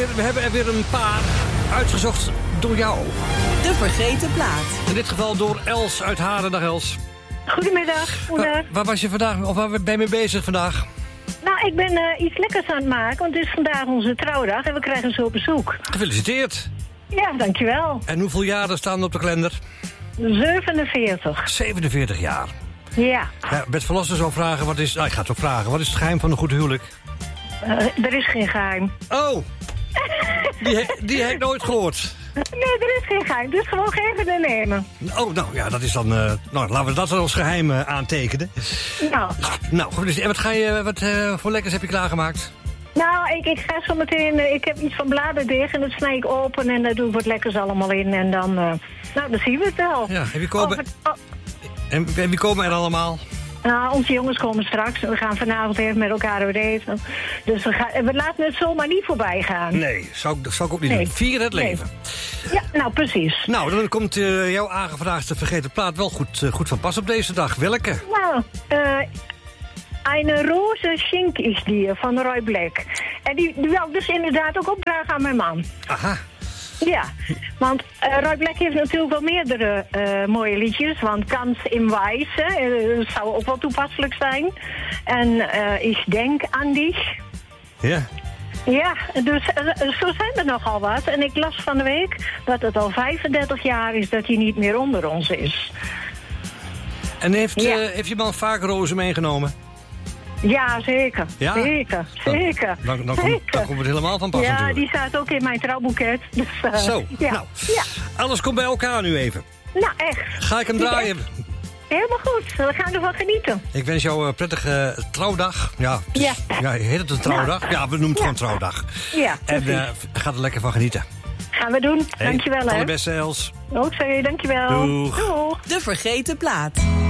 Jazeker, we hebben er weer een paar uitgezocht door jou. De vergeten plaat. In dit geval door Els uit Haren. Dag Els. Goedemiddag. Waar was je vandaag, of waar ben je mee bezig vandaag? Nou, ik ben iets lekkers aan het maken, want het is vandaag onze trouwdag en we krijgen zo bezoek. Gefeliciteerd. Ja, dankjewel. En hoeveel jaren staan er op de kalender? 47. 47 jaar. Ja. Ja, Bert Verlossen zou vragen, ik ga het ook vragen, wat is het geheim van een goed huwelijk? Er is geen geheim. Oh, die heb ik nooit gehoord. Nee, er is geen geheim. Dus gewoon geven en nemen. Oh, nou ja, dat is dan... laten we dat dan als geheim aantekenen. Nou, goed, en wat voor lekkers heb je klaargemaakt? Nou, ik ga zo meteen... ik heb iets van bladerdeeg en dat snij ik open en daar doe ik wat lekkers allemaal in. En dan... dan zien we het wel. Ja, en wie komen er allemaal? Nou, onze jongens komen straks. We gaan vanavond even met elkaar weer eten. Dus we laten het zomaar niet voorbij gaan. Nee, zou ik ook niet doen. Vier het leven. Ja, nou precies. Nou, dan komt jouw aangevraagde vergeten plaat wel goed van pas op deze dag. Welke? Nou, Eine Rose Schenk is die van Roy Black. En die wil ik dus inderdaad ook opdragen aan mijn man. Aha. Ja, want Roy Black heeft natuurlijk wel meerdere mooie liedjes. Want Kans im Weiß, dat zou ook wel toepasselijk zijn. En Ich denk an dich. Ja. Ja, dus zo zijn er nogal wat. En ik las van de week dat het al 35 jaar is dat hij niet meer onder ons is. En heeft je man vaak rozen meegenomen? Ja, zeker. Ja? Zeker. Dan komt het helemaal van pas natuurlijk. Ja, die staat ook in mijn trouwboeket. Dus, Zo, ja. nou. Ja. Alles komt bij elkaar nu even. Nou, echt. Ga ik hem draaien? Helemaal goed. We gaan ervan genieten. Ik wens jou een prettige trouwdag. Ja, heet het een trouwdag? Ja, we noemen het gewoon trouwdag. Ja, en ga er lekker van genieten. Gaan we doen. Dankjewel, hè. Allerbeste, Els. Ook zo, dankjewel. Doeg. Doeg. De vergeten plaat.